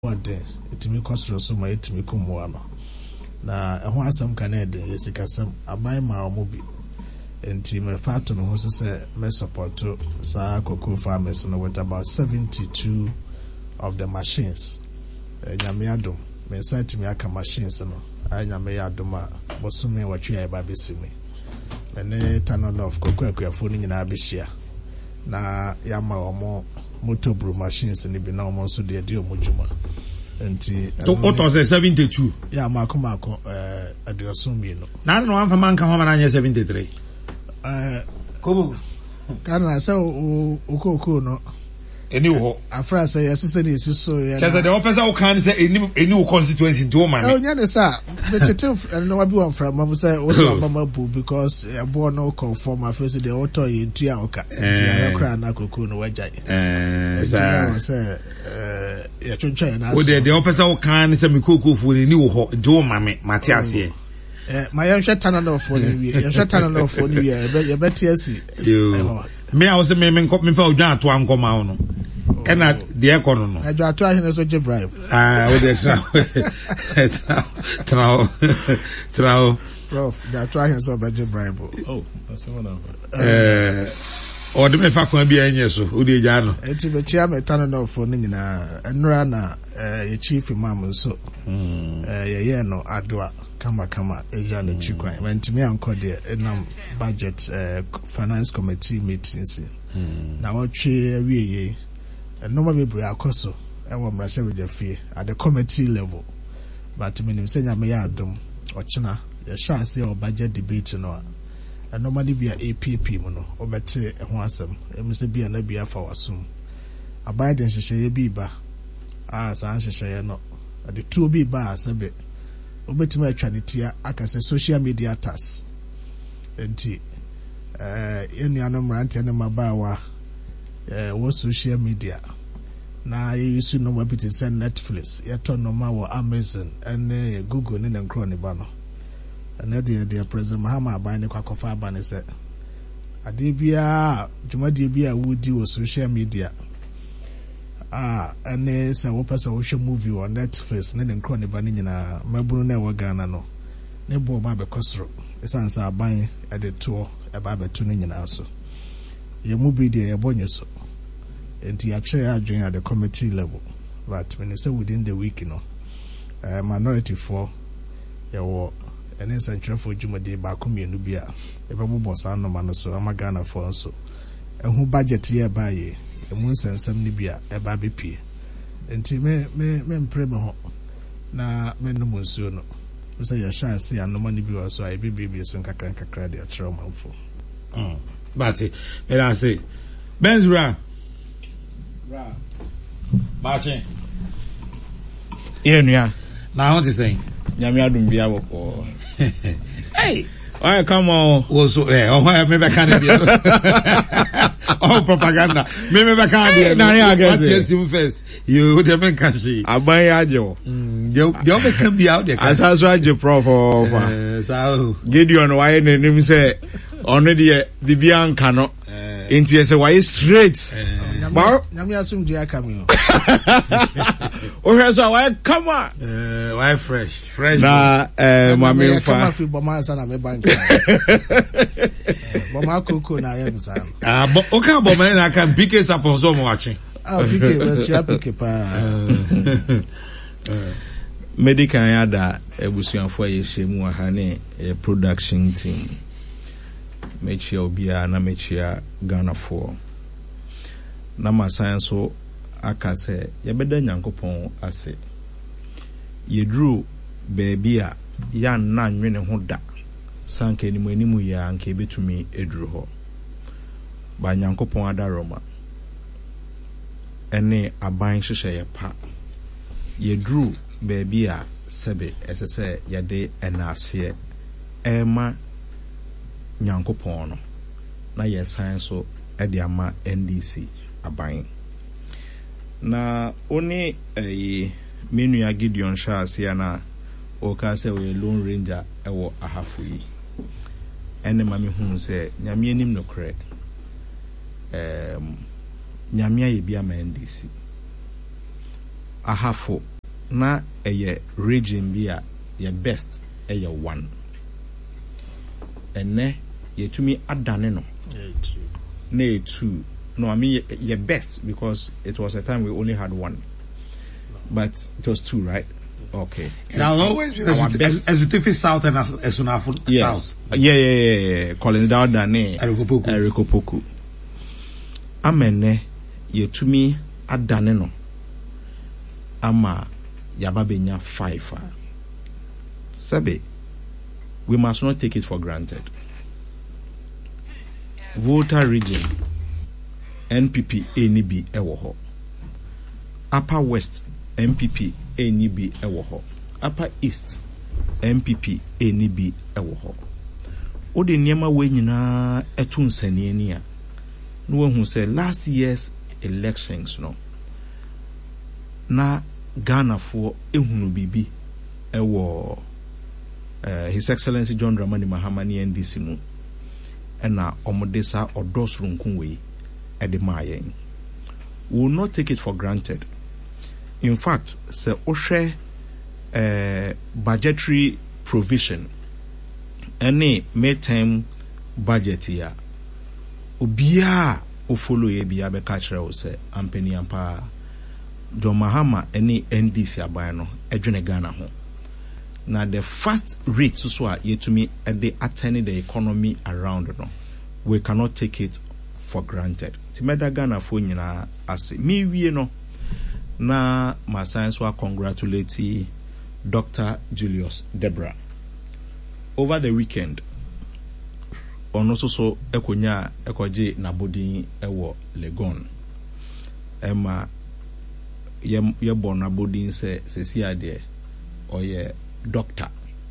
what it may cost us so much to me come one. Now, I want some Canadian, yes, some I buy my movie. And team a factor who said, may support to Sa cocoa farmers and with about 72 of the machines. Yamiadum, may say to me, I can machines and I yamayaduma, was so me what you have by me. And they turn on off cocoa phone in Abishia. Na yama or more motor brew machines and it be no more so dear dear Mujuma. What was 72? Yeah, Marco at the Asumino. Now, no one for man come home and 73. Kobo. Can I say, Oko no? Anyway, a phrase I said is so. Just the opposite can say a new constituency to man. Oh, yeah, sir. But it's and no one from Mamma say, also Mamma Boo, because a born no call for my first the auto in Tiaoka, Crown Nakuno Wajai. The opposite can say Mikuku for the new do mammy, Matthias here. My young Shatan of for you, Shatan of for you, better see you. Me I was a man cop me for down to Uncle Mauno. And not the economy. I draw to him as a bribe. Would Trao. Prof, they are trying so budget bribe. Oh, that's one of or the Mefa be any so, who did Jano? It's a chairman turning off for Nina and Rana, a chief imam so. Yeah, no, Adwa. Kama ejana chikwa when to me anko de enam budget finance committee meetings na watwe awie no ma bebre akoso e wo mrase we fie at the committee level but minim senya me ya adom ochina ya chance o budget debate no normally be a APP mu no obete ho asem emise bia na bia fa wasum abide nhyehyeye bi ba sa nhyehyeye no the two bi ba asebe obetima atwanetia akase social media task enti enuano mrante ne mabawa wo social media na yesu no mabiti send Netflix yeto no ma wo Amazon and Google ne nkro ne ba no na de president Mahama aban ne kwakofa aban ne se ade bia dwumade bia wudi wo social media and say what person watch a movie on Netflix, and then crony banning in a Mabunu Wagana no. Nebo Babe Costro, a sans are buying at the tour about tuning in also. Your movie dear bonus, and your chair during at the committee level. But when you say within the week, you know, minority for your war, and then central for Jumade Bakumi and Nubia, a babu boss, no man, so I'm a Ghana for so. And who budget here by ye. Munsa nsem ni bia e ba bepi enti me mprem ho na me no munsuo no so ya sha ase anoma ni bi so ai bibi so nkakra de atro manfo but me la say Benzra Martin nua na what you saying nyame adum bia wo hey why come on also me be can oh propaganda me back there what you first you the men can see aban ajo they all can be out there asaso ajo prof so Gideon why nim say ono de bibia nka no enti say why straight nyame asum dia kame o heso why come on why fresh na mama fa kama fi boma sana me bank boma koko na yem san o kan boma na kan PK sponsor mo watching PK we chia PK pa medical yada ebusuanfo ayeshemu aha ne production team mechia obia na mechia Ghana for na masan so aka se yebeda nyankopon ase yedru baby a ya na nwene ho da sanka animu ya nka betumi edru ho ba nyankopon adaroma ene aban hyehyɛ ye pa yedru baby a sebe esese yade enase ema nyankopon no na yesan so ede ama NDC aban na oni menu ya Gideon Shase na o ka se we Lone Ranger ewo ahafo yi ene ma me hu se nyame anim no kre nyame aye bia ma NDC ahafo na eye region bi a ye best eye 1 ene yetumi adane no na 2 no I mean ye best because it was a time we only had 1 but it was 2 right. Okay. And I'll always be as it is south and as soon as south. Yeah. Calling down Dane. Eriko Poku. Amene yetumi adane no. Ama yababenya 5. Sebe. We must not take it for granted. Volta region. NPP ANB ewo. Upper West MPP ANB ewo ho. Upper East MPP ANB ewo ho. Ode niema we nyina etu nsane ni a. No hu say last year's elections no. Na Ghana for ehunu bibi ewo His Excellency John Dramani Mahama ni NDC mu. Ena omodesa odosrunkun we edemayen. We will not take it for granted. In fact, se oshe budgetary provision any midterm budget ya obia o follow ye bia be catch o se ampeni ampa John Mahama any NDC aban no edwene Ghana ho na the fast rate so a yetumi e attending the economy around no we cannot take it for granted. Timeda Ghana fo nyina ase mi wie no na my science wa congratulate Dr. Julius Debra over the weekend. Ono so ekonya ekoje nabodin ewo Legon ema ye bon nabodin se si ade oye doctor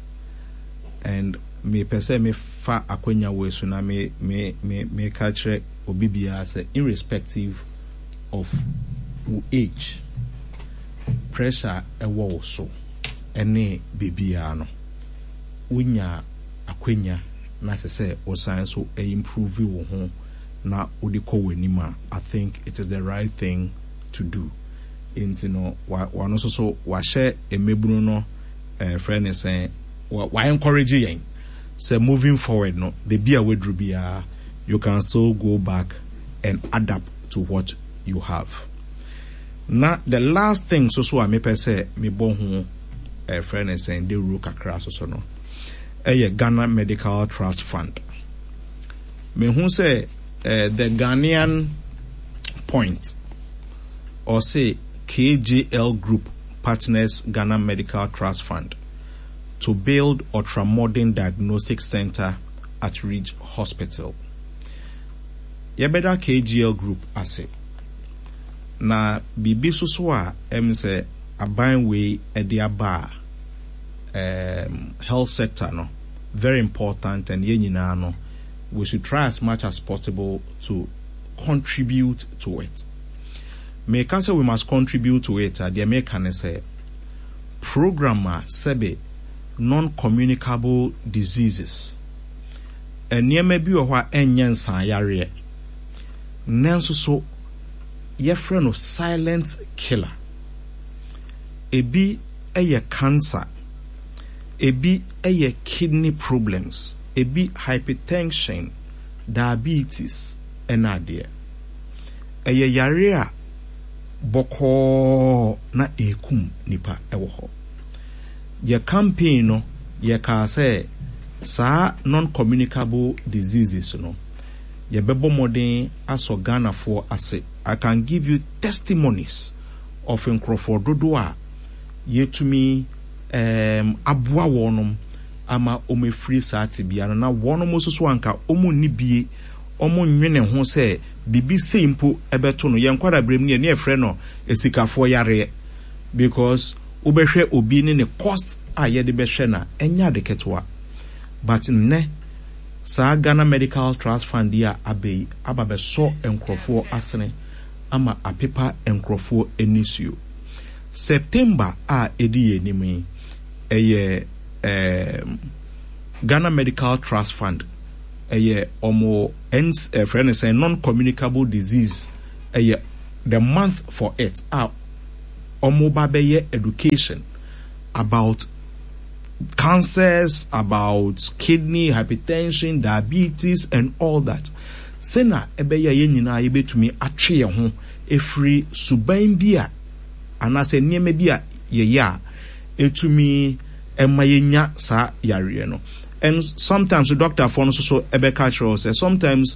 and me pese me fa akwenya we so na me kachre obibia say irrespective of age pressure ewo so ene bibia no unya akwenya na say o science so improve wo ho na odiko wenima. I think it is the right thing to do. Into no wa no so wa share emebunu no friend is saying wa encourage yen say moving forward no the bia wedru bia you can still go back and adapt to what you have. Now the last thing so me per se me bon ho friend is saying the rule kakra so no Ghana Medical Trust Fund. Me who say the Ghanaian point or say KJL Group partners Ghana Medical Trust Fund to build ultramodern diagnostic center at Ridge Hospital. Yebeda KGL Group ase. Na bibi so a say aban we aba health sector no very important and yenyina no we should try as much as possible to contribute to it. Me can say we must contribute to it. The American say programmer sebe non-communicable diseases. Enye bi ohwa enye nsan yare. Nanso so ye friend no silent killer. Ebi eye cancer. Ebi eye kidney problems. Ebi hypertension, diabetes, and adie. Eye yare a boko na ekum nipa ewo ho. Ye campaign no ye ka say sa non-communicable diseases no ye bebo modern aso Ghana for ase. I can give you testimonies of Crawford dodo a yetumi abua wonum ama omefri saati bia na wonum so anka omu nibie omu nwene ho se bibi sempo ebeto no ye nkwara brem ne e frɛ no esikafo yare because ubehwe obi ne cost a ye de behwe na enya de ketwa but ne sa Ghana Medical Trust Fund ya abei ababe so enkrofo asene ama apepa enkrofo enisio September a edi enimi eye Ghana Medical Trust Fund eye omo ends friend say non-communicable disease eye the month for it omobabeye education about cancers, about kidney, hypertension, diabetes, and all that. Sena ebeya ye nyina yebetumi atwe ye ho efri suban bia anase nieme bia ye ya etumi emayenya sa yare no. And sometimes the doctor for so ebe cultural says sometimes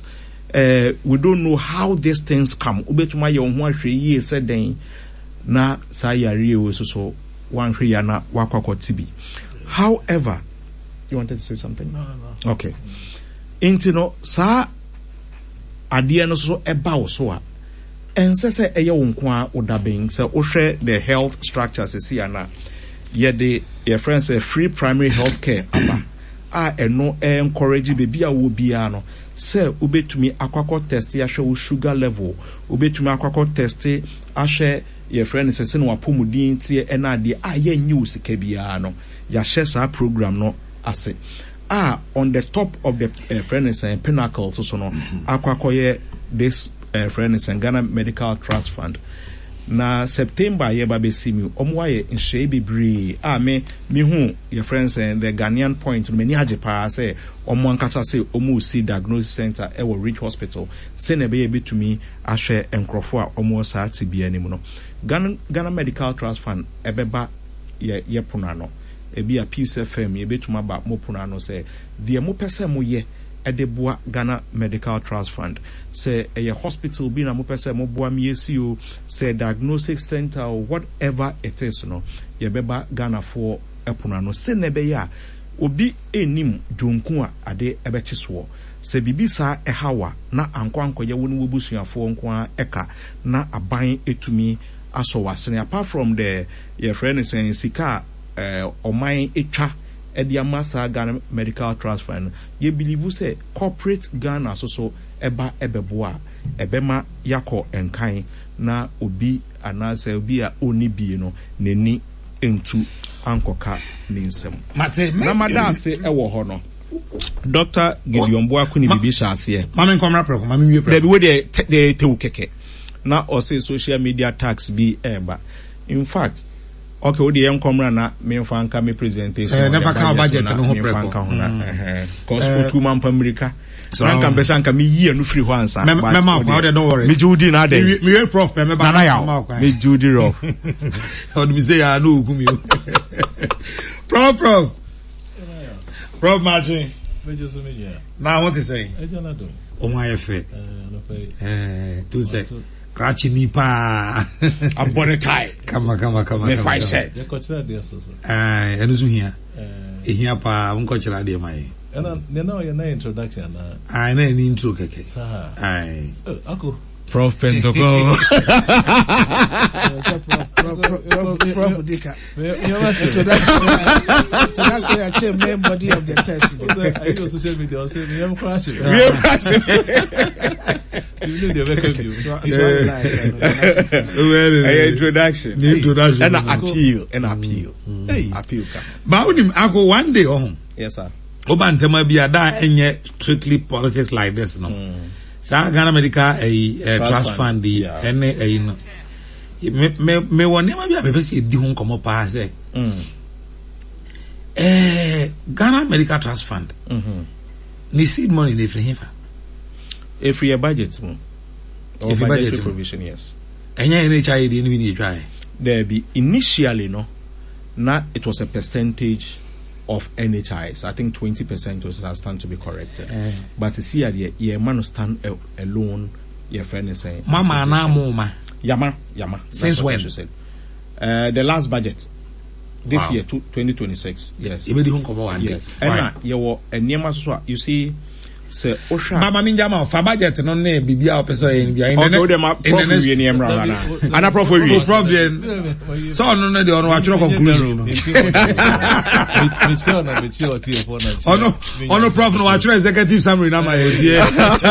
we don't know how these things come. Ubetuma ye ho ahwe ye said den na sa yare we so one hwe ya na wakwakọ tibi. However, you wanted to say something? No. Okay. Intino sa adeɛ no so ɛba wo so a ɛnsɛ sɛ ɛyɛ wo nko a wodabɛn sɛ wohwɛ the health structures ɛsi ana yɛde yɛfrɛ sɛ free primary health care aba a ɛno encourage bebi a wo biara no sɛ wobɛtumi akwakɔ test ahwɛ wo sugar level wobɛtumi akwakɔ test ahwɛ yɛfrɛ sɛ sɛ no wapɔmudin tie ɛna adeɛ a yɛnyi wo sika biara no yɛahyɛ saa program no ase on the top of the friends and pinnacle so no akwakoye this friends and Ghana Medical Trust Fund na September ye ba besimi omwaye nhye bebre me hu your friends and the Ghanaian point many ajepa say omo ankasa say omo si diagnosis center e wo Rich Hospital say na be ye betumi ahwe enkrofo a omo sa tibia nim no Ghana Medical Trust Fund ebeba ye punano ebi a Peace FM ye betuma ba mo puna no say de mo pese mo ye edeboa Ghana Medical Trust Fund say a hospital bi na mo pese mo boa me yesio say diagnosis center or whatever it is no ye beba Ghana for epuna no say ne be ya obi enim donku a ade ebechi so say bibi sa ehawa na anko ye wonu wobusuafo nko a eka na aban etumi aso wasene apart from the ye friend is saying sika Omai Echa Ediamasa Ghana Medical Trust Fund. You believe say corporate Ghana so eba ebeboa ebema yako enkai na obi anase obi a oni bi no neni entu ankoka ninsem. Na madase ewo ho no. Dr. Gideon Boaku ni bibi hyase. Mama nkomra preko, mama nwie preko. Debi we de tewu keke. Na o say social media tax bi eba. In fact, okay, what the young comrade na me fanka me presentation. Never can budget no ho preko. Cause 2 man per America. So I can be sanka me year no free one sa. Me don't worry. Me Judy na dey. Me prof me ba na me Judy rough. How do me say I know gumi o. Prof Martin. Me just me yeah. Now what is saying? I don't know. O my fe. No pay. Tu say. Krachi nipa. Abone tie. Kama. Me five sets. The coach there so. Enu su hia. Ehia pa unko chira de mai. Na now your introduction na. Na ni intro keke. Sa. Ako. Prof Pentagon. Prof Dika. That's why I change main body of the test. I use social media. I say we am crashing. You need to make introduction. And appeal. Hey, appeal. But when I one day home. Yes, sir. Obantema bi ada enye strictly politics like this no. Sa Ghana Medical Trust Fund di ene no. Me woni ma bi abebesi edi ho nkomo pa se. Ghana Medical Trust Fund. Ni seed money dey free hifa. If your budget mo. If your budget provision, yes. Enye NHI dey ni bi try. There be initially no, not it was a percentage of NHIs. I think 20% was stand to be corrected. But you see, your man stand alone. Your friend is saying, "Mama na mama." Yama. Since when? The last budget. This year, 2026. Yes. Yes. And you see. Say Osha. Mama ninjama for budget no na bibia opese yen bia in the ana prof we problem so no dey on watch conclusion no prof no watch executive summary na my idea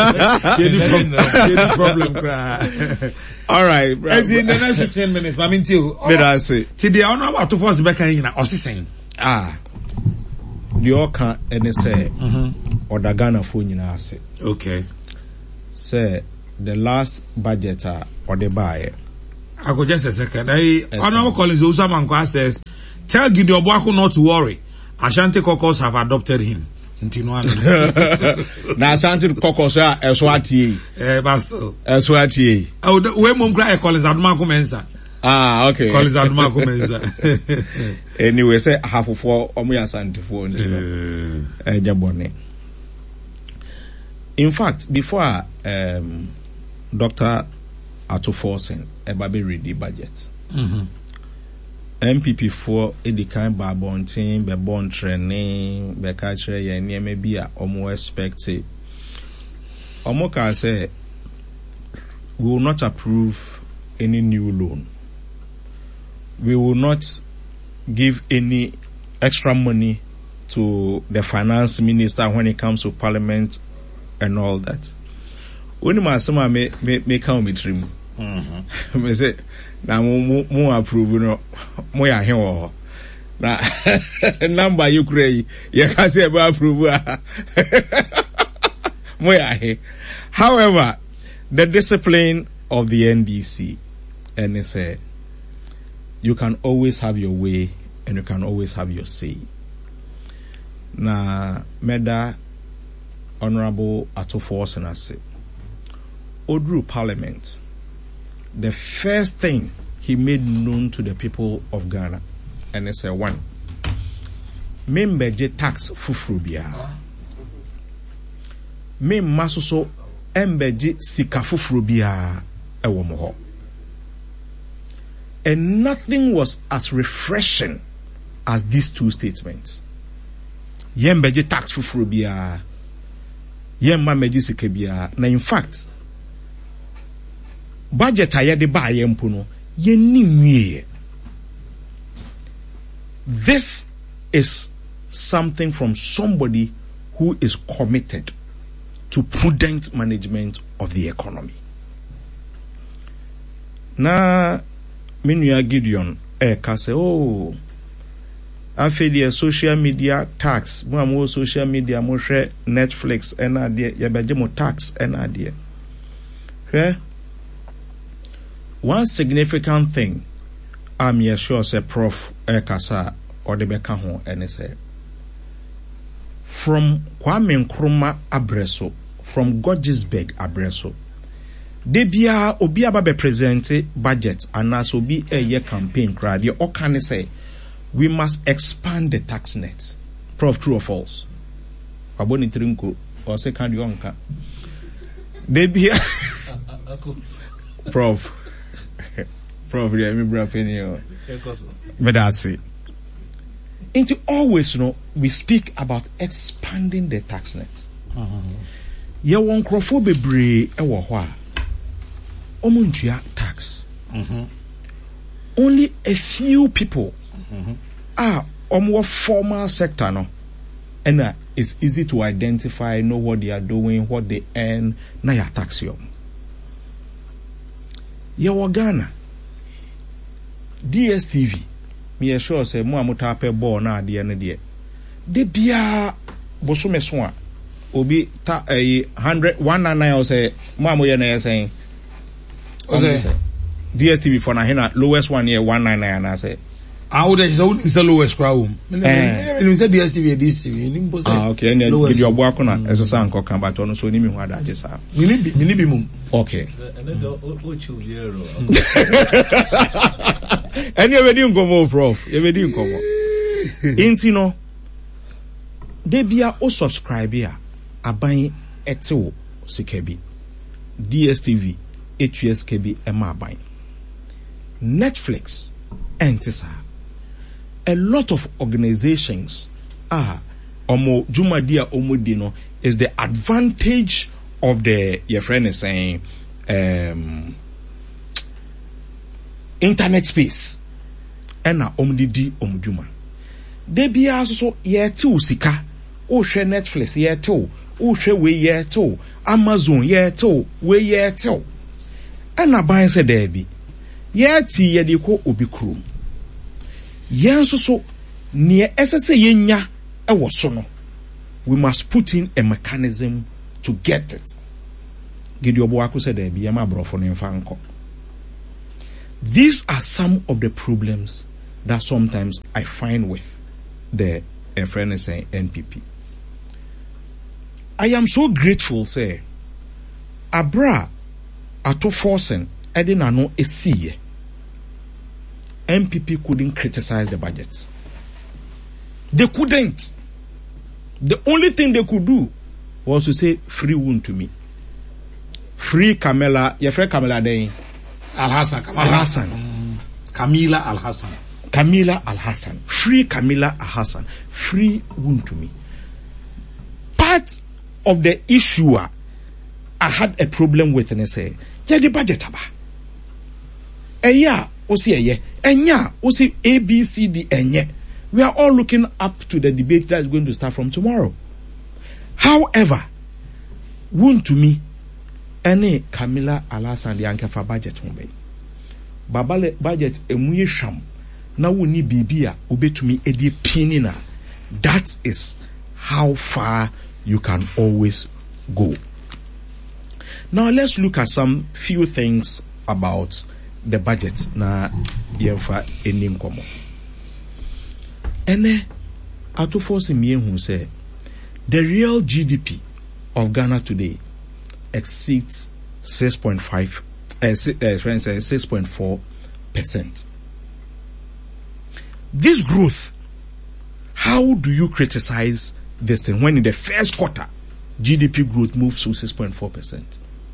any problem all right in the next 15 minutes mama ntio me da say ti dey on about to force back in na osisen the oka and say or Ghana for nyina ase. Okay. Say the last budget or the buy I could just a second. Honorable Collins Usamanko says, tell Gideon Obuaku not to worry. Ashanti Caucus have adopted him. Now Ashanti Caucus are Eswati. Basto. Eswati. Oh, when Mum cry Collins Admaku Mensa. Ah, okay. Collins Admaku Mensa. Anyway, say half of 4 Omu Ashanti for Jabone. In fact, before Dr. Atuforsen Ebabe read the budget. MPP for Edikan Babontin, Bebon training, Bekatre, and maybe a omo expected. Omoka say we will not approve any new loan. We will not give any extra money to the finance minister when it comes to parliament and all that. When my summer may come with him, me say, now more approve, no more here. Now, number you cray, you can say about approve. However, the discipline of the NDC, and they say, you can always have your way and you can always have your say. Now, Meda Honorable Atuforsen has said, Odru Parliament, the first thing he made known to the people of Ghana, and it's a one, membeje tax fufrubia, mem masuso embeje sika fufrubia ewomoho. And nothing was as refreshing as these two statements. Yembeje tax fufrubia, yemma meje sika bia. Na in fact, budget ayede ba yempo no yenni nwie. This is something from somebody who is committed to prudent management of the economy. Na Minuya Gideon kase oh afedi social media tax mo social media mo hwe Netflix ena de yabeje mo tax ena de hwe. One significant thing I'm sure say Prof Kasa or the beka ho ene say from Kwame Nkrumah Abreso, from Gordgesburg Abreso, debia obi aba be present budget anas obi eye campaign crowd ye o can say we must expand the tax net. Prof, true or false? Aboni trinko or second yonka debia Prof me brafeni but I say into always we speak about expanding the tax net. Ye won krofo bebre e wo ho a omuntua tax. Only a few people are omo formal sector no, and it's easy to identify, know what they are doing, what they earn, na ya tax yo. Ye wo Ghana DSTV me sure say mo amuta pe ball na ade ne de de bia bosome so a obi ta 100 199 say mo amoye na say DSTV for na hina lowest one here 199 na say I would say lowest crowd. Me say DSTV okay, and give your work on as a san ko kan but on so ni me hu adaje sa me bi mum okay and then o chuliero and you ready nkomo Prof you ready nkomo inti no de bia o subscribe ya aban etewo sikabi DSTV HSKB ema aban Netflix entisa. A lot of organizations are omo jumadia omodino is the advantage of the your friend is saying internet space ena omdidi omjuma de bia so yete usika o hwe Netflix yete o hwe we yete o Amazon yete o we yete o ena ban se there bi yete yede ko obi krum yenso so ne esese yenya ewo so no we must put in a mechanism to get it. Gideon Obuaku said there be ma brofo no mfa nko. These are some of the problems that sometimes I find with the friend saying NPP. I am so grateful, say, Abra ato forcing Edina no esi. NPP couldn't criticize the budget. They couldn't. The only thing they could do was to say free wound to me. Free Camilla, your friend Camilla Day. Al-Hassan. Camila Al-Hassan. Camila Al-Hassan. Free Camila Al-Hassan. Free wound to me. Part of the issue I had a problem with, and I say, yeah, the budget aba. Osi enya osi ABCD enye. We are all looking up to the debate that is going to start from tomorrow. However, wound to me, any Camila Al-Hassan the anke for budget mbe. Babale budget emuye sham. Na woni bibia obetumi edi pinina. That is how far you can always go. Now let's look at some few things about the budget na yemfa enim komo. Ene atofo se miehun say the real GDP of Ghana today exceeds 6.4%. This growth, how do you criticize this thing when in the first quarter GDP growth moves to 6.4%?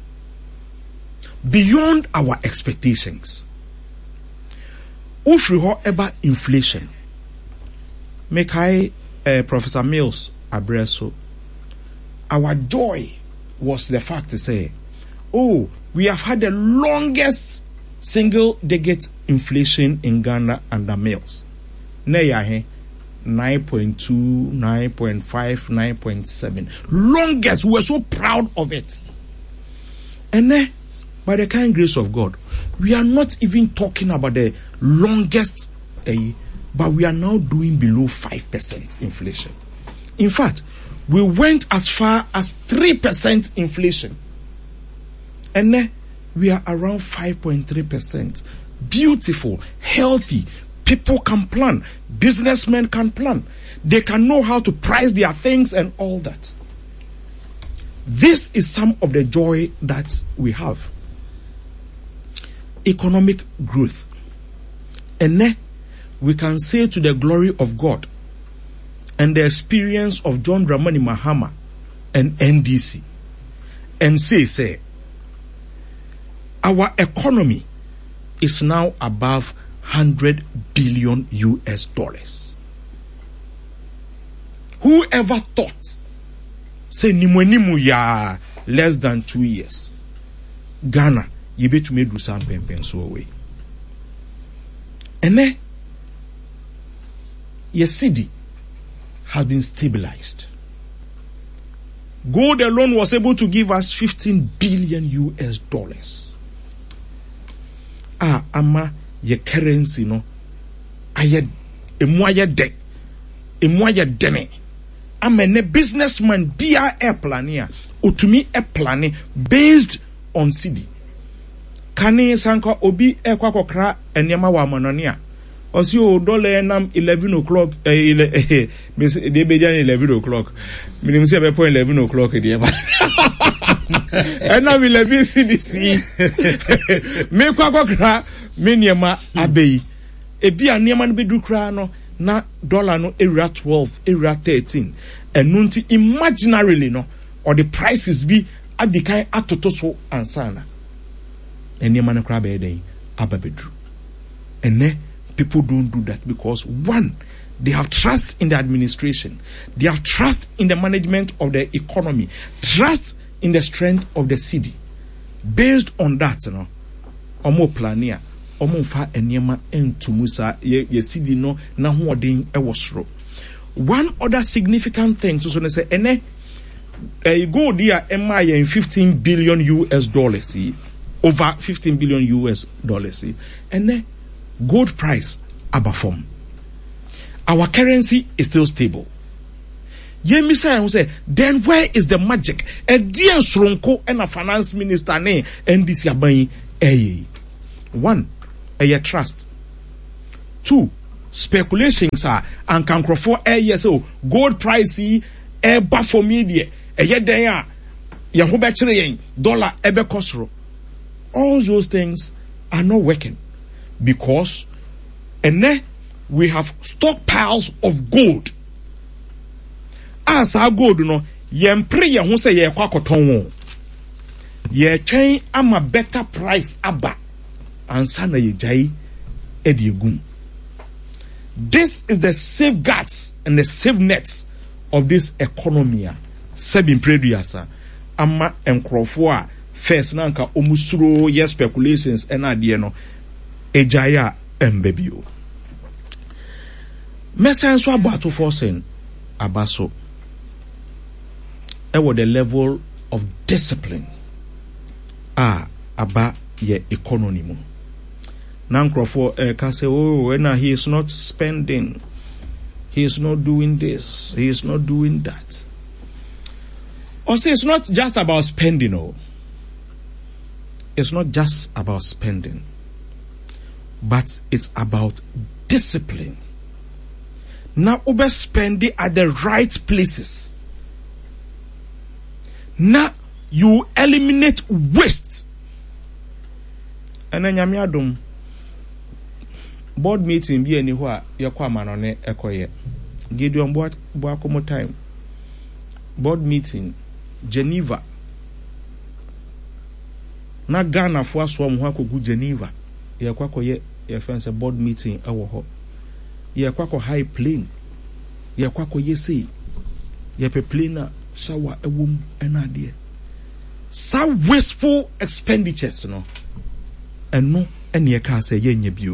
Beyond our expectations. Ufriho eba inflation. Make I Professor Mills Abreso. Our joy was the fact to say, oh, we have had the longest single-digit inflation in Ghana under Mills. 9.2, 9.5, 9.7. Longest. We were so proud of it. And then, by the kind grace of God, we are not even talking about the longest, but we are now doing below 5% inflation. In fact, we went as far as 3% inflation. And then we are around 5.3%. Beautiful, healthy. People can plan. Businessmen can plan. They can know how to price their things and all that. This is some of the joy that we have. Economic growth. And then we can say to the glory of God and the experience of John Dramani Mahama and NDC and say, our economy is now above $100 billion. Whoever thought, say nimu ya less than 2 years, Ghana, you bet to do something so away. And then, your city has been stabilized. Gold alone was able to give us $15 billion. Ama your currency no, aye emwaya de, emwaya dene. Ama ne businessman biya air plania, utumi air plane based on cedi. Kani sanka obi ekwa kokra enyama wa manonia. Osi o dollar nam 11 o'clock they be 11 o'clock. Minim se be point 11 o'clock dey ba. And now 11 CDC. Me kwa kokra me nyama abei. Ebi anyama no be du kra no na dollar no area 12, area 13. Enunti imaginarily no or the prices be adikai atoto so ansana. Anyama no kra be dey ababedru. Ene people don't do that because one, they have trust in the administration, they have trust in the management of the economy, trust in the strength of the city. Based on that, you know, omo plania, omo fa enyema entumusa ye city no na hoodin ewosro. One other significant thing, so say ene go there ema in $15 billion, over $15 billion, ene gold price abafom. Our currency is still stable. Yemisa say, then where is the magic? A dear Sronko and a finance minister ne NDC abai. One, trust. 2, speculations are and can grow for a year so gold price eba for media a year day dollar ebe kosro. All those things are not working because and then we have stockpiles of gold. As our gold no yempre ye ho say ye kwa koton ye twen ama better price aba ansa na ye jai ediegum. This is the safeguards and the safe nets of this economy. Seven previous ama enkrofo a first na nka omusuro ye speculations and ade no ejaya embebio. Mesenso about forcing abaso. Ewo the level of discipline aba ye economy mo. Nankrofo can say, oh, he is not spending, he is not doing this, he is not doing that. Or say it's not just about spending, oh. It's not just about spending, but it's about discipline. Now, over spending at the right places. Now, you eliminate waste. And then Yamiadum. Board meeting be anywhere yakwa manone ekoye. Gideon Boakomo time. Board meeting Geneva. Na Ghana for swam hakogu Geneva. Yakwa koye your friends a board meeting ewo. Yakwa ko high plane. Yakwa koye say yepe plane shower ewum enade. So wasteful expenditures no. And no any can say yenye bio.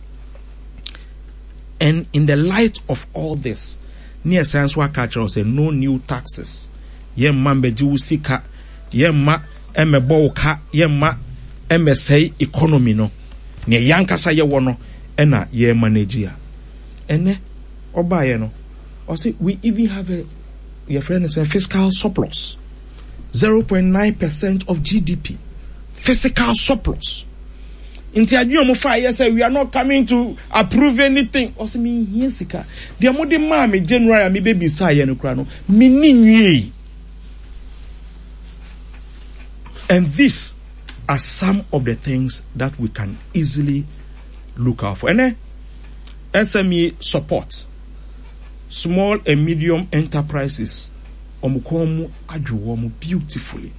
And in the light of all this, near science wa culture say no new taxes. Ye mambe jiwusika, ye ma emeboka, ye ma say economy no. Ne yankasa ye wono, ena ye managea. Ene obaye no. Or say we even have your friend is a fiscal surplus. 0.9% of GDP. Fiscal surplus. Inti adwuma fire say we are not coming to approve anything. Also me hiensika. Dia mo de ma me January me baby say no kra no. Me ninwie. And these are some of the things that we can easily look out for. And SME support. Small and medium enterprises. Omukomu adwomu beautifully.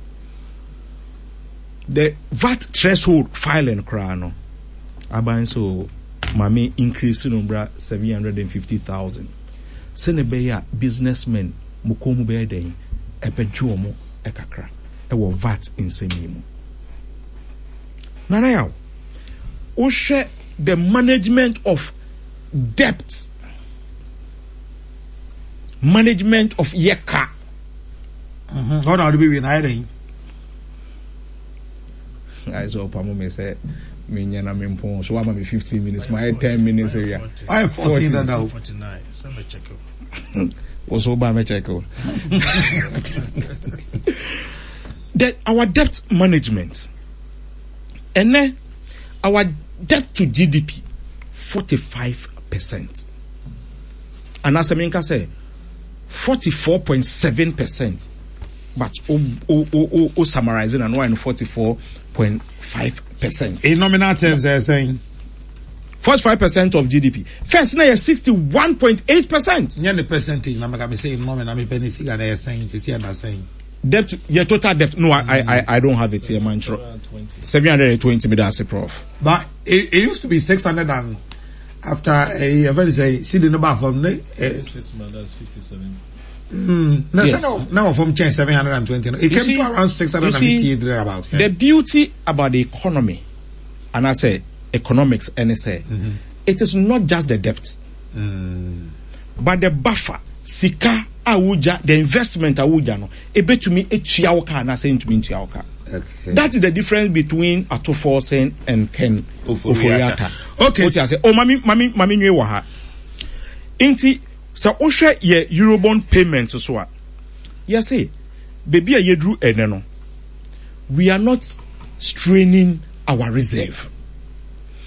The VAT threshold filing crano. Aban so mami increase numbra 750,000. Senebeya businessmen mukomu be den epejuomo ekakra. Ewo VAT insenimu. Nana yaw. O share the management of debt. Management of yeka. How do we win? I saw Pamo me say, Minyana Mimpon, so I'm 15 minutes, my 10 minutes area. I have 14 and now 49. So me check out. Was over me check out. That our debt management, and then our debt to GDP, 45%. And as Aminka say, 44.7%. But summarizing and 44.5%. In nominal terms, they're saying 45% of GDP. First, now 61.8%. Yeah, the percentage. I'm going to say nominal. I'm penny figure. They're saying. You see what I'm saying? Debt. Your total debt. No, I don't have it here, man. 720. Me that's a prof. But it used to be 600 and after a very say see the number from 6 months. That's 57. Now from change 720. It came to around 650 thereabouts. The beauty about the economy, and I say economics, and I say it is not just the debt, but the buffer, sika awuja, the investment awuja no. Ebe to me echiaoka and I say to me echiaoka. That is the difference between Atoforsen and Ken Oforiata. Okay. What I say? Oh, mami nwe waha. Inti. So, Osha ye Eurobond payment so what? Yes, say, baby, a yedru eneno. We are not straining our reserve.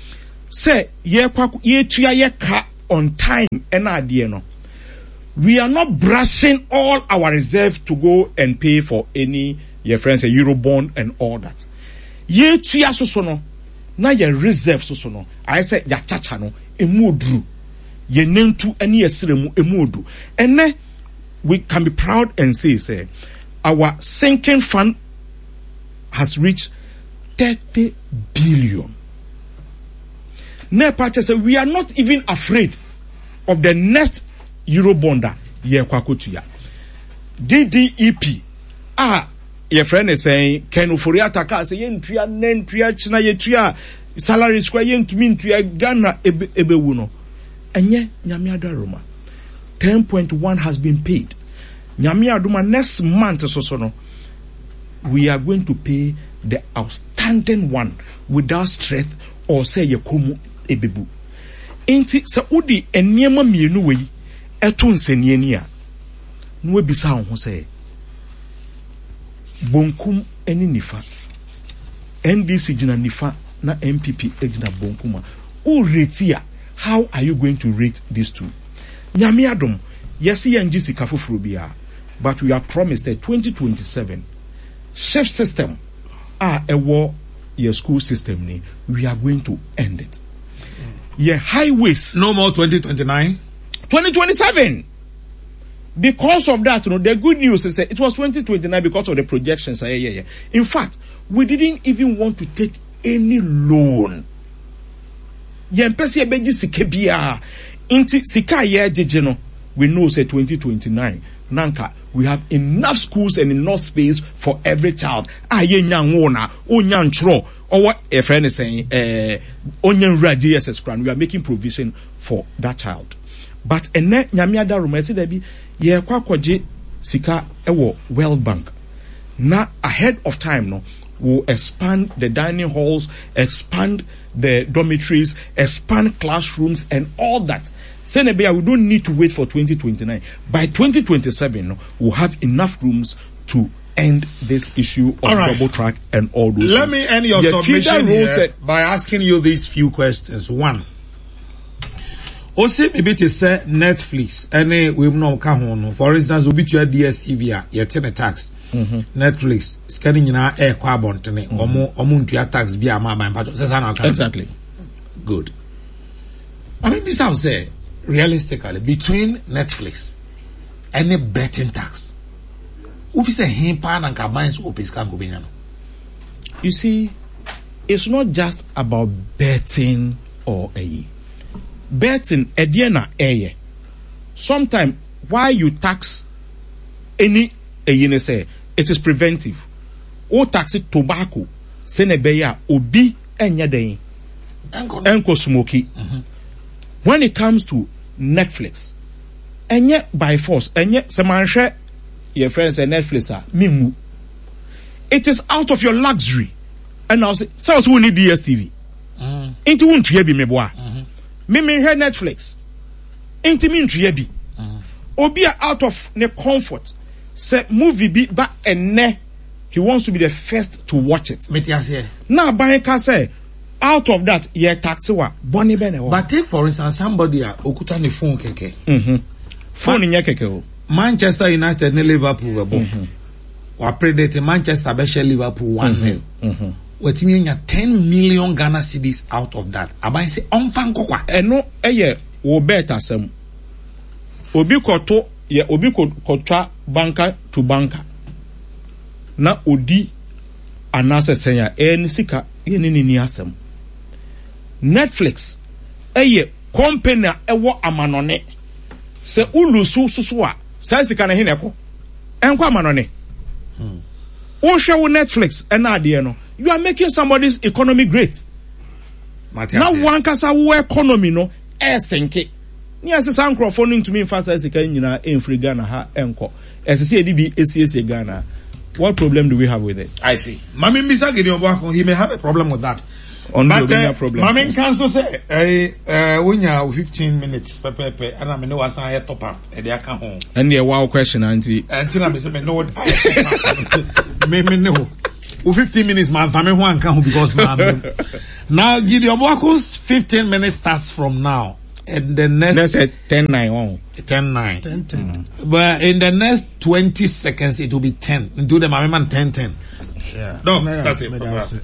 say ye tua ye ka on time ena ade no. We are not brushing all our reserve to go and pay for any your friends a Eurobond and all that. Ye tua so no na ye reserve so no. I say ya chacha no emodru. Ye nentu ani esremu emodu. Ene we can be proud and say our sinking fund has reached 30 billion. Nepache say we are not even afraid of the next Eurobonder ye kwakotuya. DDEP your friend is saying Ken Uforia Taka say yentria nentria china yetria salary square yentumi ntria Ghana ebewu no. Enye nyame adaroma 10.1 has been paid. Nyame aduma next month so no we are going to pay the outstanding one without stress or say yekomu ebebu. Enti sa udi eniema mienu wei eto nseniani a no we bisa ho say bonkum eni nifa NDC jina nifa na MPP ejina bonkuma o rate ya. How are you going to rate these two? Nyame adom yesi yanji sika foforo bia, but we are promised that 2027 shift system ewo your school system ni we are going to end it. Yeah, highways no more 2029 2027. Because of that, you know, the good news is that it was 2029 because of the projections. In fact, we didn't even want to take any loan. Yempesi ebeji sikebia inti sika ye jejeno. We know say 2029 nanka we have enough schools and enough space for every child. Aye nyangona onyanchro or what a friend is saying onyan JSS crown. We are making provision for that child. But ene nyamiada rumesi debi ye kwakwaje sika ewo World Bank. Na ahead of time no will expand the dining halls, expand the dormitories, expand classrooms and all that. Senebia, we don't need to wait for 2029. By 2027, we'll have enough rooms to end this issue of double track and all those Let things. me end your submission here by asking you these few questions. One, Osi maybe to say Netflix, any we know kahono. For instance, we beat your DSTV, your ten tax. Netflix, scanning in our air carbon tene, omuntua tax be a mama and Exactly. Good. I mean, this house say realistically between Netflix and a betting tax. You see, it's not just about betting or a betting ediana sometimes why you tax any say it is preventive. O tax it tobacco senebeya obi enya enko smoky. When it comes to Netflix, enye by force enye semanshe your friends say Netflix mimu. It is out of your luxury. And I'll say, so we need DSTV. Into won't be meboa. Me hear Netflix. Into me bi. Obi out of ne comfort. Say movie be ba ene. He wants to be the first to watch it. Now Banka say out of that ye taxi wa boni bene. But take for instance somebody okuta ni phone keke. Phone in keke. Manchester United ne Liverpool wa predate Manchester be Liverpool 1-0. Wetimi nya 10 million Ghana cedis out of that. Abai say onfan kokwa. Eno eye wo bet asem. Obi koto ye obi kotwa banker to banker. Na odi anase senya eni sika ye ni asem. Netflix eye company ewo amanone. Se ulusu susu a sai sika na hineko. Enko amanone. O show Netflix ade no. You are making somebody's economy great. Now one kasa wo economy no esenke. Ni asesa microphone into me fast as sika nyina enfri Ghana ha enko. Esese edibi esiese Ghana. What problem do we have with it? I see. Mami Mr. Gideon Bwako, he may have a problem with that. But Mami Council say when you 15 minutes pepe and I know what's I top up and they can home. And the wow question auntie. Until I say me know what I me know. 15 minutes, man. Because now Gideon Boako's 15 minutes starts from now. And the next. That's at 10-9. 10-9. 10-10. But in the next 20 seconds, it will be 10. Do the man 10-10. Yeah. No, that's it.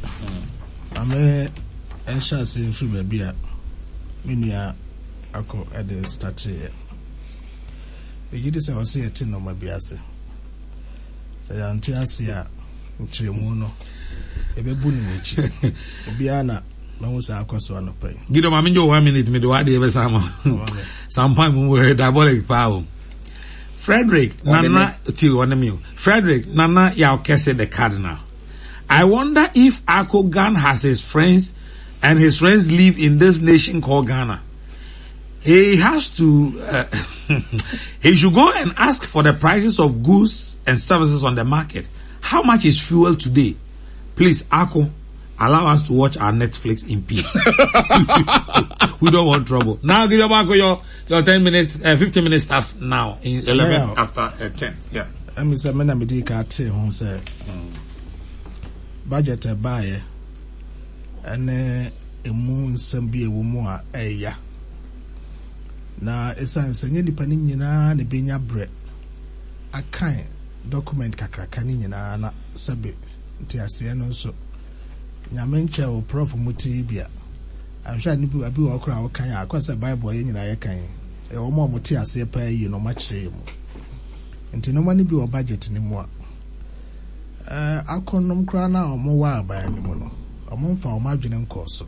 I'm sure saying free baby. Minia ako at the start here. You just say I say a tin on my biase. Say Antiasia, Chimuno, a baboon in which Biana, Mamusa Acoso pay. Give them 1 minute, me do I ever some time we diabolic power. Frederick, Nana, till on the meal. Frederick, Nana, Yaokese the Cardinal. I wonder if Ako Gan has his friends and his friends live in this nation called Ghana. He has to, he should go and ask for the prices of goods and services on the market. How much is fuel today? Please, Ako, allow us to watch our Netflix in peace. We don't want trouble. Now, give your 10 minutes, 15 minutes starts now in 11 after 10. Yeah. I'm Mr. Menamidika at home, sir. Budget a buyer and a moon some be a woman a ya. Na essence any panina the benya bread. A kind document kakra canina na sabi tiasiano so. Nyamencha o prof mutibia. I'm sure nibu abi okra o kan akwasa Bible yen nyina ye kan. E o mo muti ase pa yi no machire mu. Nti no mani bi o budget ni mu a. Akonom kra na o mo wa aban ni mu no. O mo mfa o ma dwene nkoso.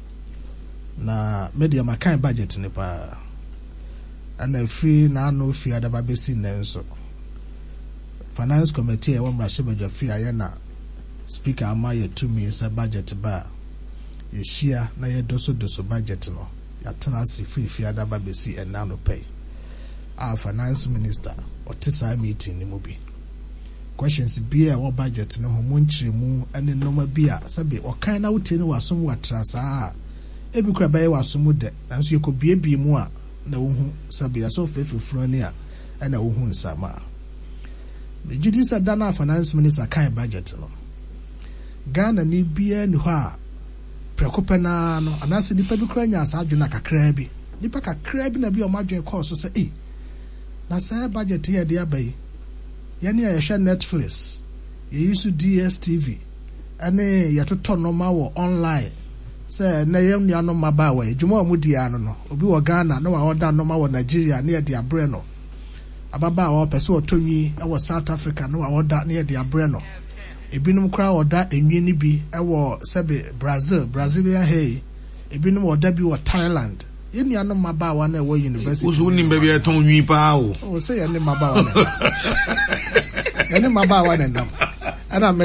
Na media makan budget ni pa. Ana free na no free adaba besi nenso. Finance committee e wo mra shebejo free ayena speaker amaye to me is a budget ba. Ye share na ye doso budget no. Ya tana si free adaba besi and now no pay. Our finance minister or tisa meeting ni mubi. Questions be a budget no homunchiri mu and no bia sabi or kind out in was somewhat trasa. Ebi krabaye was some de and so you could be mu a na uhu sabi so faithful fronia and a uhu sama. The judicial dana finance minister kind budget no. Ghana ni bia ni ha prekopena no anase nipa bi kra nya asadwena kakra bi nipa kakra bi na bi o madwen course so say na say budget here dey abai yani ya share Netflix ye use DSTV ane ya to normal wo online say na yem nua no maba wa edwuma mu dia no obi wo Ghana na wa order normal wo Nigeria na ye dey abre no ababa wa pese otonwi e wo South Africa na wa order na ye dey abre no ebinum kra order enwi ni bi e wo sebe Brazilian hey ebinum order bi wo Thailand yenya no maba wa na wo university usu ni mba bi eton nwi pa o say ya ni maba wa na ya ni maba wa na ndam ana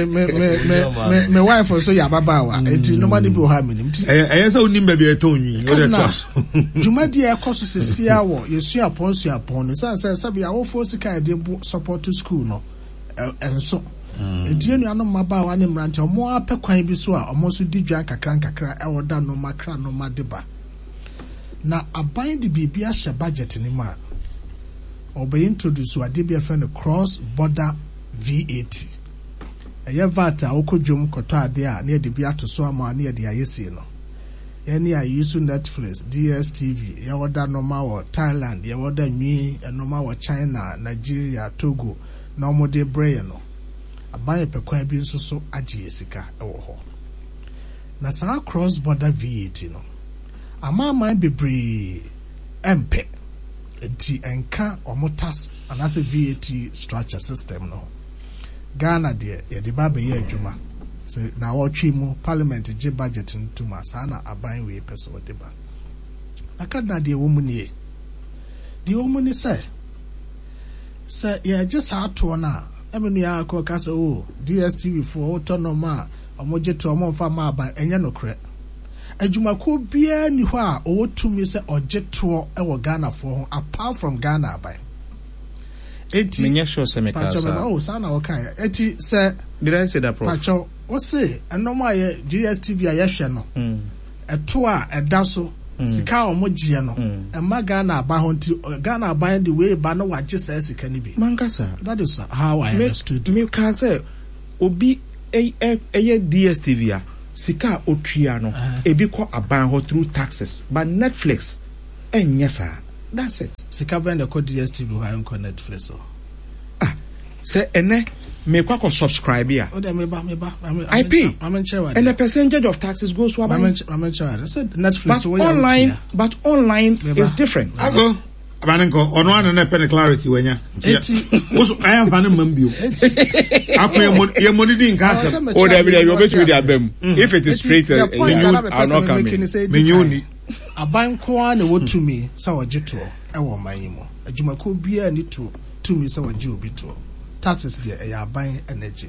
me wife so ya baba wa enti no mani bi o ha minim ti say oni mba bi eton nwi o de kwaso jumadi e kwaso sesia wo yesu apon no say sabi ya wo force kai de support to school no enso enti enu anu maba wa ne mrante omo apekwan bi so a omo so di dwan kakra e woda no makra no madeba na aban de bibia hye budget ni ma obe introduce ade bia friend cross border VAT eye VAT a okodwom koto ade a na de bia to so ama na de ayesi no any I use Netflix DSTV ya woda normal wo Thailand ya woda nwi normal wo China Nigeria Togo na omo de brain no aban pekwan bi nso so agye esika e wo ho na sa cross border VAT no ama bebre empe enti enka omotas anase VAT structure system no Ghana de ye de ba be ye adwuma so na wotwe mu parliament je budget ntuma sana aban we pese o de ba akada de wo mu nie de wo mu ni say ye just ato na emenu ya ko ka so o DSTV for autonoma omoje to omfa ma aban enye nokre adwumako bia ni ho a owotumi se ojeto e wo Ghana for ho apart from Ghana aban eti menya sure se mekasa oh sana okay eti se did I say that prof pacho o se enoma ye DSTV ayehwe no eto a eda so sika omogie no emma Ghana aba ho nti Ghana aban the way ba no wage se sika ni bi mankasa that is how I understood me ka say obi DSTV a sika otria no ebi ko aban ho through taxes but Netflix enyesa that's it sika ben the code DSTV ha on Netflix say ene me kwa subscribe ya o de me ba I pay and the percentage of taxes goes to aban I said Netflix but online is different. Abanenko ono an na pen clarity wenya also I am van mambio akwa ye money din cancer o da be you bet with abem if it is straight you are not coming menyoni aban kwa na wotumi sa ojeto e wo manimo adwumako bia ni to tumi sa waje obi to taxes de e aban energy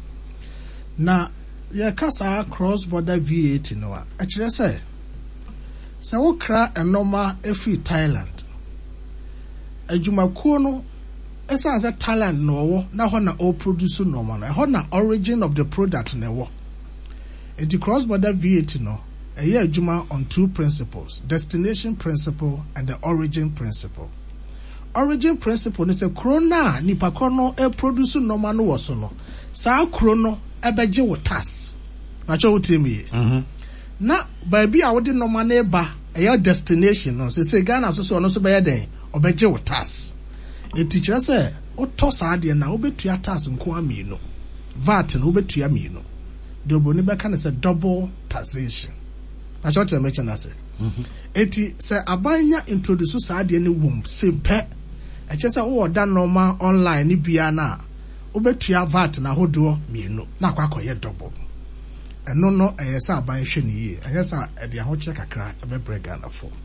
na ye kasa cross border VAT no a kire say wo kra enoma efi Thailand adwumakuo no esa as a talent no wo na ho na all produce no mo na ho na origin of the product na wo the cross border VAT no eye adwuma on two principles: destination principle and the origin principle. Origin principle is a krona nipa krono e produce no ma no wo so no saa krono e beje wo tax na cho wotemi na ba bi a wo de no ma na eba eye destination no say Ghana so no so be den obeje wo tax e teacher say o to saa de na obetua tax nko amino VAT no obetua amino de oboni be kan say double taxation na cho tell me chana say eti say abanya introduce saa de ne wom say pe e che say wo da normal online ni bia na obetua VAT na hodo mino na kwakoye double eno no say aban hwe ni yi say e de ahoche kakra e be brega na fo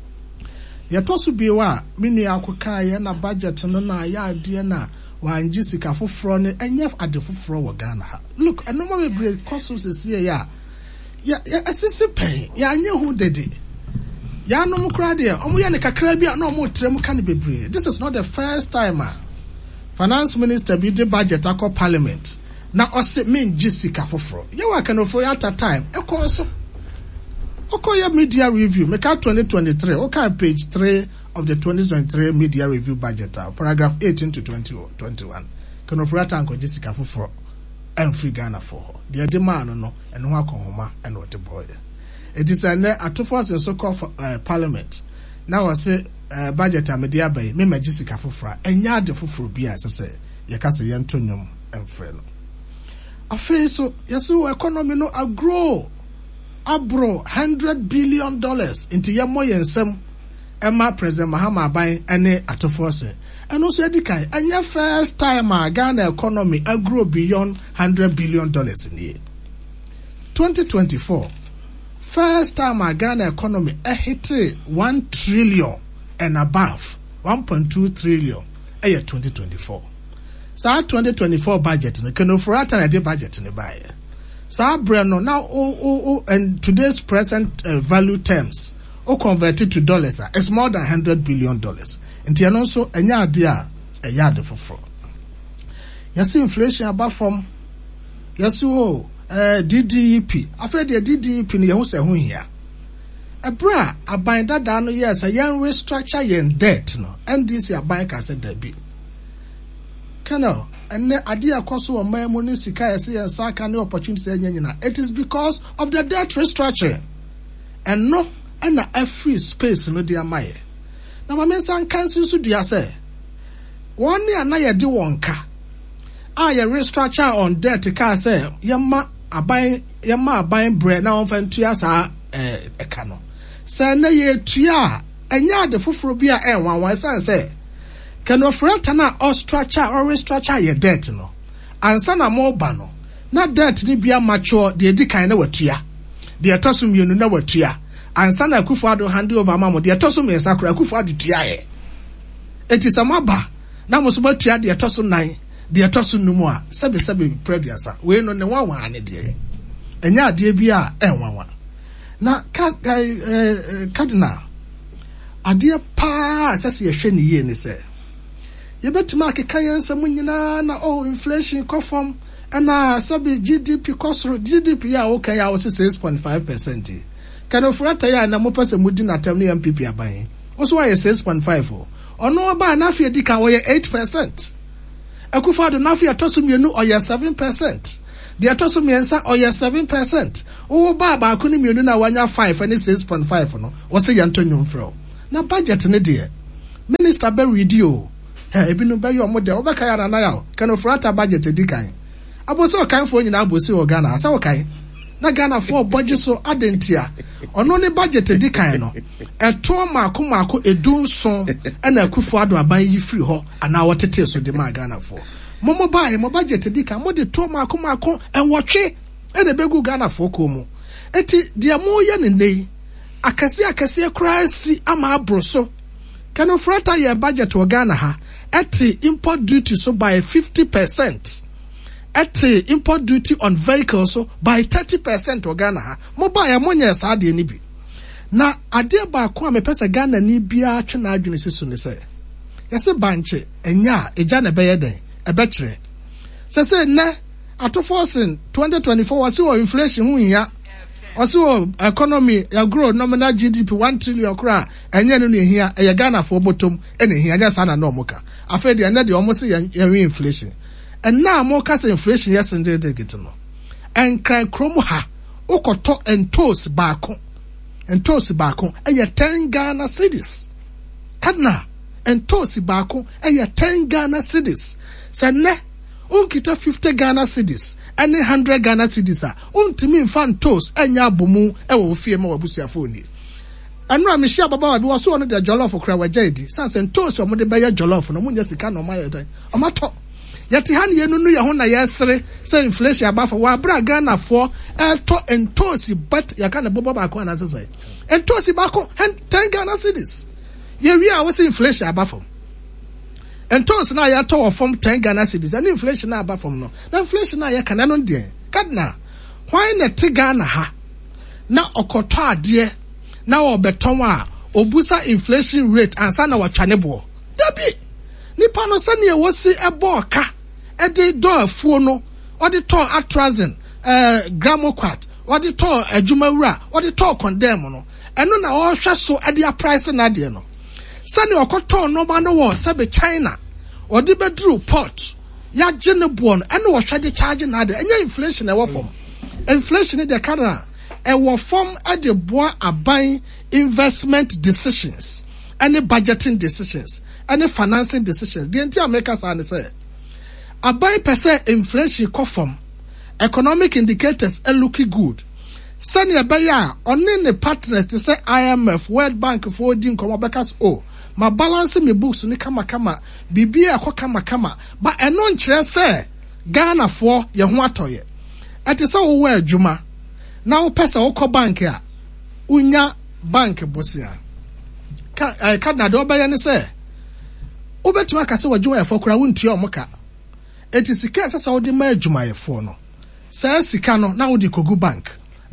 yetosu biwa minu akoka ye na budget no na ya ade na wanji sika foforo ne enye ade foforo wo Ghana ha look enoma we break cost sese ya asisi pen ya anye hu dede ya no mu kra de omo ye ne kakra bia na omo trem ka ne bebre. This is not the first time finance minister bi the budget akọ parliament na ose men sika foforo ye wa kan ofo at a time e ko so Okoye media review, make out 2023. Okay, page 3 of the 2023 media review budget, paragraph 18 to 21. Can offer tanko Jessica for and free Ghana for her. The demand no and no homa and what the boy. It is an atofos and so called parliament. Now I say budget media bay, me Jessica for and yard the for be as I say, Yakasa Yantonium and Freno. A face so yasu economy no a grow. Abro $100 billion into yamo yensem Emma President Mahama Aban ene atofose and also edikai and your first time Ghana economy grow beyond $100 billion in year 2024 first time Ghana economy hit 1 trillion and above 1.2 trillion year 2024 so 2024 budget no can offer at the budget in buy Sabrano now and today's present value terms converted to dollars it's more than $100 billion. And you also any idea a yard for fraud. Yes, inflation above from yes DDEP. After the DDEP ni who say who here. A bra a bind that down yes a young restructure yen debt no and this your bank has said that be. Kano and idea cost of my money sika and saka no opportunity it is because of the debt restructuring and no and a free space no dear my now my men san cancel so do say 1 year na ye di wonka a restructure on debt ka say yema aban bread na on fan tua sa eka no say na ye tua enya de foforo bia enwan san say can offer na or structure or restructure your debt no ansa na mo ba no na debt ni bia mature de edikan na watua de etosum yenu na watua ansa na Akufo-Addo hand over mamo de etosum yesa kura Akufo-Addo tua ye etisamaba na mo so batua de etosum nan de etosum numu a sebe previous we no ne wanwa ane de enya ade bia enwanwa na cardinal ade pa asese ye hwe ne ye ne se yebetima akeka yensem nyina na inflation kofom na sabi GDP kosro GDP ya okay ya 6.5%. Can ofrata ya na mo pese mudi na tem ne MPP aban. Oso wa 6.5 ono ba na afia dika wo 8%. Akufo-Addo na afia toso mienu o 7%. The atoso miensa or your 7%. Oh, Baba, couldn't you know when you're 5 and it's 6.5 no? What's a Antonio Fro? Now budget in a dear. Minister Berry Dio. Hey, been by your model, Bakaya and I can of rata budget a decay. I was so kind for you now, Busi or Ghana, so okay. Na Ghana for budget so adentia. On only budget a decay no. A trauma kumako a doon song and a kufuado buy you free ho and now what it is with the Ghana for. Momo buy mo budget a decay, mo de trauma kumako and watch it and a begu Ghana for Como. Eti dear mo yan in day. Akasi cry ama broso. Can of rata your budget to Ghana ha. Eti import duty so by 50%. Eti import duty on vehicles so by 30% to Ghana ha. Mobile amonya sa de ni bi. Na ade ba ko me pesa Ghana ni bia twe na adwene sisu ne se. Yese banche enya eja na beye den e be kire. Se na atofo sin 2024 wasi o inflation hu ya. Also, economy, ya grow nominal GDP 1 trillion kra, enye no hia, e Ghana for bottom, ene hia, nya sana no moka. Afa de na de almost ya inflation. And now more case inflation yesterday de get no. And cry krom ha, ukoto entos baako. Entos baako, e 10 Ghana cedis. Kadna, entos baako, e 10 Ghana cedis. Sa ne, unkita 50 Ghana cedis. Any 100 Ghana cedis are untimi infan toast enya bomu ewo fie ma wabusuafo ni anu amehia baba bi waso ono de jollof kra wajedi sanse toast omo de beya jollof no munya sika no maye dan omato yati han ye nunu ye ho na yesere say inflation aba for wa bra Ghana for to entosi but ya kana bobo ba ko na sese entosi ba ko 10 Ghana cedis ye wi a was inflation aba for entos na ya to from 10 Ghana cedis and inflation na aba from no na inflation na ya kana no de kadna why na te Ghana ha na okoto ade na obeton a obusa inflation rate ansa na watwane bo dabi nipa no sane e wosi ebo ka e de do afuo no o de to atrazin gramoquat o de to adwumawura o de to condemn no eno na o hwe so e de price na de no sani okoto no ma no wo sabe China odi bedru port ya gene bon ene wo hwade charge na de enya inflation e wo form inflation de kara e wo form e de boa aban investment decisions any budgeting decisions any financing decisions the entire makers are say aban percent inflation ko form economic indicators are looking good sani abaya oni ne partners to say IMF World Bank for din komo bekas o ma balance me books ni kama bibia akọ kama ba eno nkyere se Ghana for ye ho atoye ati se wo wa adwuma na wo pesa wo kọ bank a unya bank bosia ka na do ba ye ne se wo betuma ka se wadwuma ye for kura wontua omoka eti sika se wo de ma adwuma ye for no se sika no na wo di kogu bank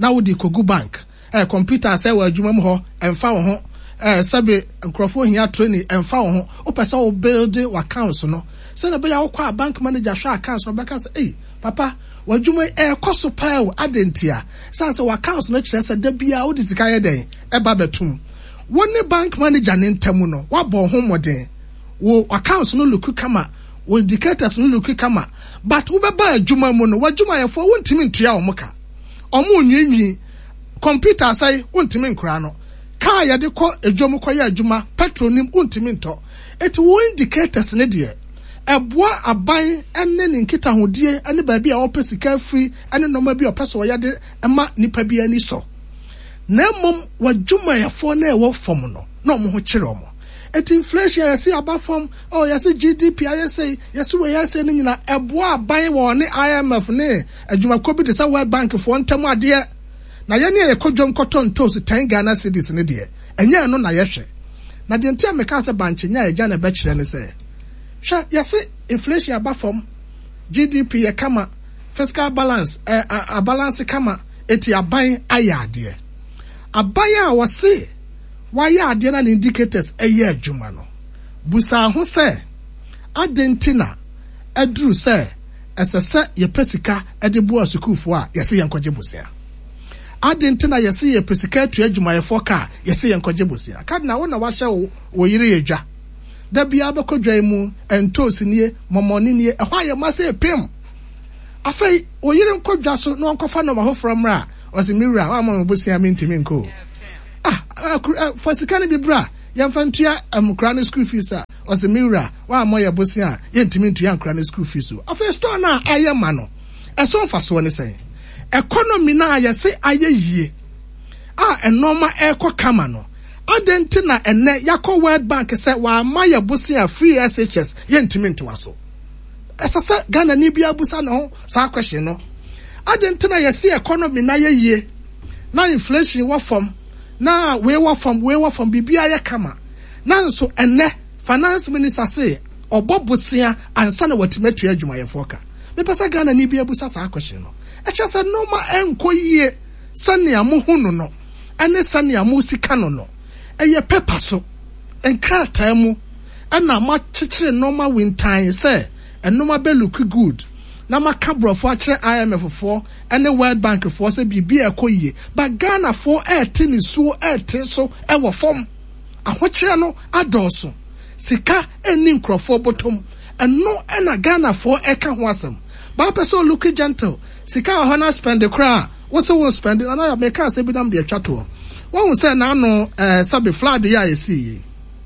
computer say wa adwuma mu ho emfa wo ho sabe nkrofo hia training emfa wo ho o pesa wo build accounts no say na be ya wo kwa bank manager hwa accounts no beka say papa wadwuma koso pa wo adentia say wo accounts no kire say da bia wo disika ye den ba betum woni bank manager ne ntamu no wa bo ho moden wo accounts no look kama wo indicators no look kama but wo beba adwuma mu no wadwuma ye fo wontimi ntua wo muka omo nwenwi computer say wontimi nkura no car ya de ko edwom ko ya adwuma petronim wontimi nto eti wo indicators ne de eboa aban enne ne nkita hodie ene ba bia wo pesika free ene no ma bia opeso ya de ema nipa bia ni so na mom wadwuma ya fo na e wo fom no na omo ho kire omo eti inflation ya si aba fom ya si GDP ya say we say ni nyina eboa aban wo ne IMF ne adwuma ko bi de sa World Bank fo ntam ade na ye ne ye kodwom cotton toast 10 Ghana cedis ne de enye no na ye hwe na de ntia meka se banche nya eja na be kire ne se hwe ye si inflation aba fom GDP ye kama fiscal balance a balance kama eti aban ayade aban a wose why are the indicators a year jumano? Busa ho se adentina edru se esese ye pesika edebo asukufo a yese yenkoje busia. Adentina yese ye pesika tu adwuma ye foka yese yenkoje busia. Kadna wo na wahye wo yire yedwa. Da bia bekodwa mu entosi nie momoni nie ehwa ye mase pem. afei oyire nkodwa so no onkofa no mahofra mra osimira wa ma bosia mentimi nko for sikane bi bra yemfa ntua amkra no school fees a osimira wa ma ye bosia yentimi ntua amkra no school fees so afei store na ayema no eso mfa so ne sen economy na ayese ayeyie enoma ekokama no adenti na enne yakọ World Bank say wa ma ye bosia free SHS yentimi ntoa so esasa Ghana ni bia busa no sa question no adenti na yesi economy na yeye na inflation wa from na we wa from bibia ye kama na nso enne finance minister say obobosia ansa na watimetu adwuma ye foka me pesa Ghana ni bia busa sa question no echa say no ma enkoyie sane amuhunu no ene sane amusika no eye paper so enkrata mu ana ma chichire normal winter say enoma be look good na maka brofo akire IMF for ene World Bank for say bibia ekoyie but Ghana for 18 so 18 so e wo fom ahokyere no adoso sika eni nkrofo bottom eno ena Ghana for eka ho asem ba person look gentle sika ho na spend the cra wo say wo spend na make say bi dam de atwato wo say na no sabe flood ya esi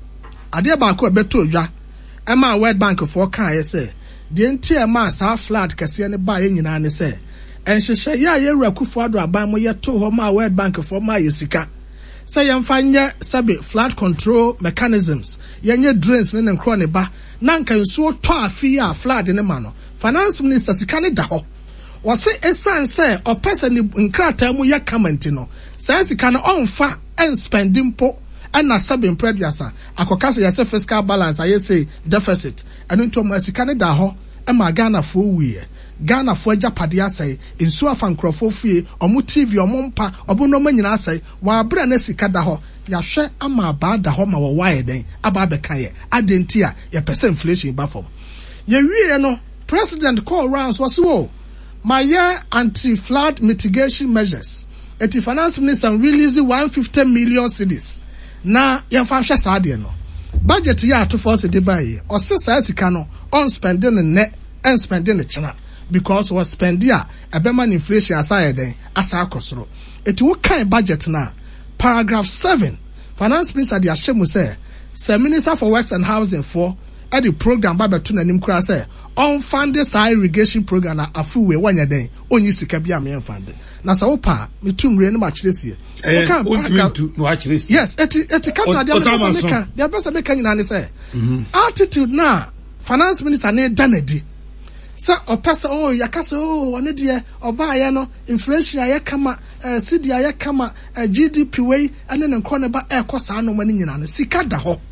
ade ba ko beto odwa ema World Bank for kan say the entire mass half flat kase ne ba ye nyina ne se enhyehyɛ ya yewura kufo ado aban mo ye to ho ma World Bank for ma yesika say yemfa nye sabe flood control mechanisms yenye drains ne nkro ne ba na nka nsuo to afi ya flood ne ma no finance minister sika ne da ho wose esan say opesa ni nkrata mu ye comment no say sika no onfa en spending po and na sabe imprediasa akoka say yase fiscal balance aye say deficit enu nto mo sika ne da ho e ma Ghana fo wie Ghana fo ajapade asai nsu afa nkrofo fie omo TV omo mpa obo no manyina asai wa bra na sika da ho ya hwe ama ba da ho ma wo wae den aba be kan ye adenti a ye pese inflation ba fom ye wie no president call rounds was wo my year anti-flood mitigation measures eti finance minister release 150 million cedis na ye fa hwe saade no budget ya to force de baye o se sa sika no on spending net and spending the china because was spend ya ebeman inflation aside den asa akosoro eti wo kan budget na paragraph 7 finance minister de ashemu say minister for works and housing for at the program ba beto nanim kura say on funded sa irrigation program na afuwe wanya den onyi sika bia me funded na sa opa metumre no ma kiresie kan ultimate no akiresie yes eti kan na dia besa meka nyina ne say attitude na finance minister ne danadi sa opesa yakasa one de oba ya no inflation ya kama cedi ya kama GDP way ane ne nkɔ ne ba ekosa no mani nyina ne sika da ho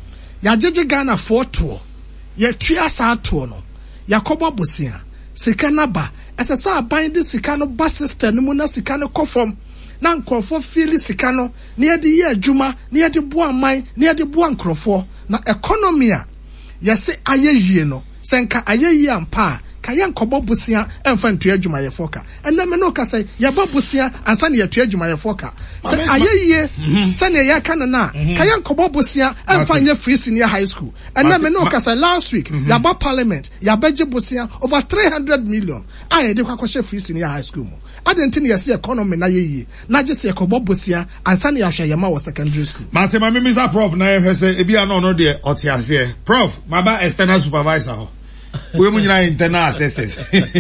ya jeje Ghana foto ya tua sa to no yakobo bosia sika na ba esesa aban de sika no ba system mu na sika no kɔfom na nkrofo feel sika no na ye de ye adwuma na ye de bo aman na ye de bo nkrofo na economy a yese ayeyie no senka ayeyie ampa kayan kobo busia emfa ntua adwuma ye foka ena me no ka say ya ba busia ansa na ye tua adwuma ye foka say ayeyie say na ye kan na kayan kobo busia emfa nye free senior high school ena me no ka say last week ya ba parliament ya ba je busia over 300 million aye de kwakɔ free senior high school mu adenti na yesi economy na yeye na je se kobo busia ansa na ya hwe ye ma wo secondary school mate ma Mr. Prof na ye hwe say ebi ano no de otiase Prof maba external supervisor ho we mu nyina internal assessors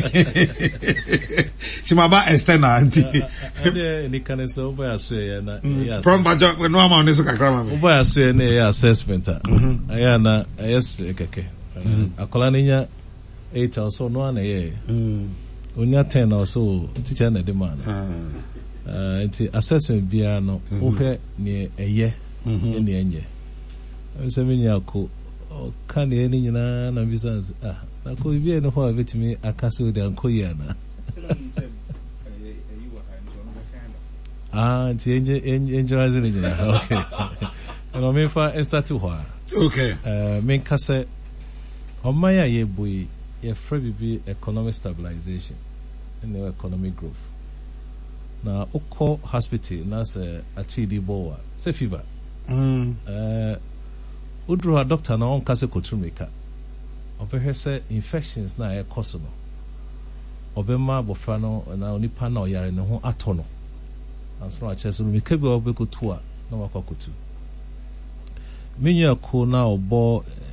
si maba external anti ni kan so oba aso ya na from bajo no ama oneso kakra ma oba aso ya na assessment aya na yes keke akola nya 8 so no na ye onya 10 also teacher na demand anti assessment bia no ohwe ne eye ne enye so menya ko kan ye ni nyina na business na ko bia no ho betimi akaso de ankoyi ana ti enjoy zini nyina okay no me fa start to ho okay me kase omaya ye boy ye free bibi economic stabilization and economic growth na ukọ hospital na se achidi bowa se fever udru a doctor na on kase kotrumeka obehwe se infections na e koso no obema bofra no na onipa na oyare ne ho ato no anso a cheso mi ka bi obekotu a na wakokotu menua ko na obo